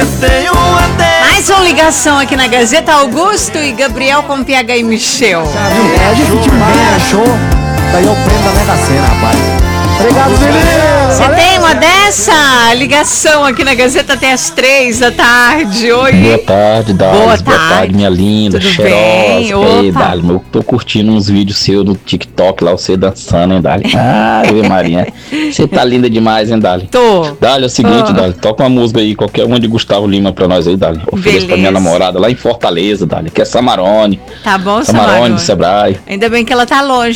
Mais uma ligação aqui na Gazeta. Augusto e Gabriel com PH e Michel. É difícil demais, show. Daí eu prendo a Mega Sena, rapaz. Obrigado, Felipe. Você tem uma dessa ligação aqui na Gazeta até as 3 da tarde. Oi. Boa tarde, Dali. Boa Boa tarde, minha linda, Tudo cheirosa. bem? Ei, Opa. Dali, eu tô curtindo uns vídeos seus no TikTok lá, você dançando, hein, Dali? Ave Maria. Você tá linda demais, hein, Dali? Tô. Dali, é o seguinte, Ah. Dali, toca uma música aí, qualquer uma de Gustavo Lima pra nós aí, Dali. Ofereço pra minha Beleza. namorada lá em Fortaleza, Dali, que é Samarone. Tá bom, Samarone Samarone? do Sebrae. Ainda bem que ela tá longe.